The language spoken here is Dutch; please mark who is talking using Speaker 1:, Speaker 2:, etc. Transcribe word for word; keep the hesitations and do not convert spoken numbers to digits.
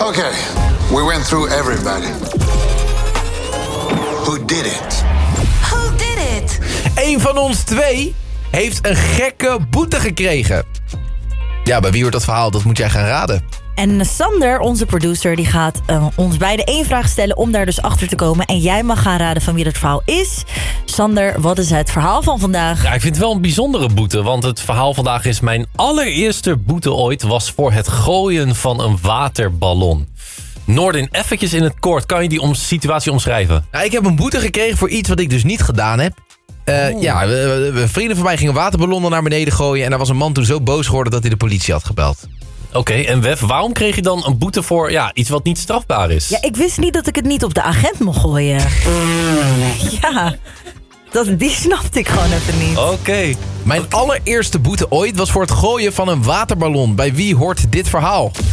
Speaker 1: Okay, we went through everybody. Who did it?
Speaker 2: Who did it?
Speaker 3: Eén van ons twee heeft een gekke boete gekregen. Ja, bij wie wordt dat verhaal? Dat moet jij gaan raden.
Speaker 2: En Sander, onze producer, die gaat uh, ons beiden één vraag stellen om daar dus achter te komen. En jij mag gaan raden van wie dat verhaal is. Sander, wat is het verhaal van vandaag?
Speaker 4: Ja, ik vind het wel een bijzondere boete, want het verhaal vandaag is mijn allereerste boete ooit was voor het gooien van een waterballon. Noordin, eventjes in het kort, kan je die om- situatie omschrijven?
Speaker 3: Nou, ik heb een boete gekregen voor iets wat ik dus niet gedaan heb. Uh, oh. Ja, we, we, vrienden van mij gingen waterballonnen naar beneden gooien. En daar was een man toen zo boos geworden dat hij de politie had gebeld.
Speaker 4: Oké, okay, en Wef, waarom kreeg je dan een boete voor ja, iets wat niet strafbaar is?
Speaker 2: Ja, ik wist niet dat ik het niet op de agent mocht gooien. Ja, dat, die snapte ik gewoon even niet.
Speaker 4: Oké. Okay.
Speaker 3: Mijn okay. allereerste boete ooit was voor het gooien van een waterballon. Bij wie hoort dit verhaal?